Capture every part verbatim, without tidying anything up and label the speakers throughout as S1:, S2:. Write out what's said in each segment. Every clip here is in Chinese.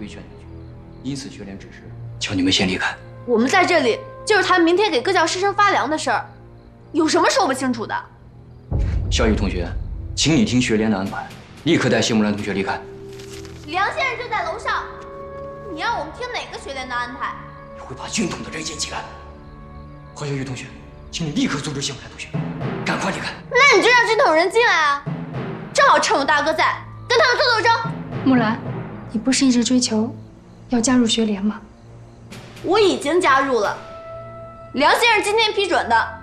S1: 劝进去，因此学联指示，求你们先离开。
S2: 我们在这里就是谈明天给各教师生发粮的事儿，有什么说不清楚的？
S1: 肖宇同学，请你听学联的安排，立刻带谢木兰同学离开。
S2: 梁先生就在楼上，你让我们听哪个学联的安排？
S1: 你会把军统的人先起来。何小雨同学，请你立刻阻止谢木兰同学，赶快离开。
S2: 那你就让军统人进来啊，正好趁我大哥在，跟他们斗斗争。
S3: 木兰，你不是一直追求要加入学联吗？
S2: 我已经加入了，梁先生今天批准的。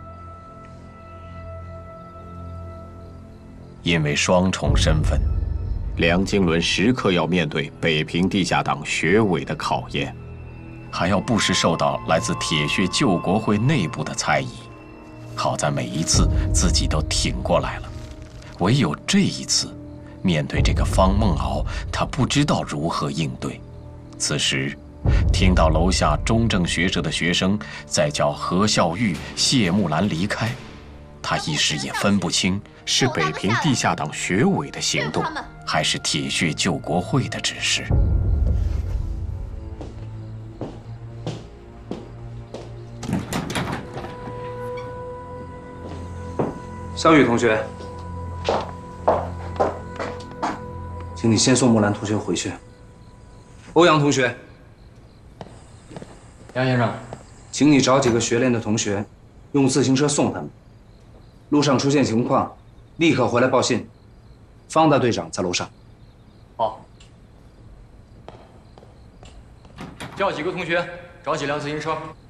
S4: 因为双重身份，梁经纶时刻要面对北平地下党学委的考验，还要不时受到来自铁血救国会内部的猜疑。好在每一次自己都挺过来了，唯有这一次，面对这个方梦敖，他不知道如何应对。此时，听到楼下中正学社的学生在叫何孝玉、谢木兰离开，他一时也分不清是北平地下党学委的行动，还是铁血救国会的指示。
S5: 肖宇同学，请你先送木兰同学回去。欧阳同学，
S1: 梁先生，
S5: 请你找几个学联的同学，用自行车送他们。路上出现情况，立刻回来报信。方大队长在楼上。
S1: 好。叫几个同学，找几辆自行车，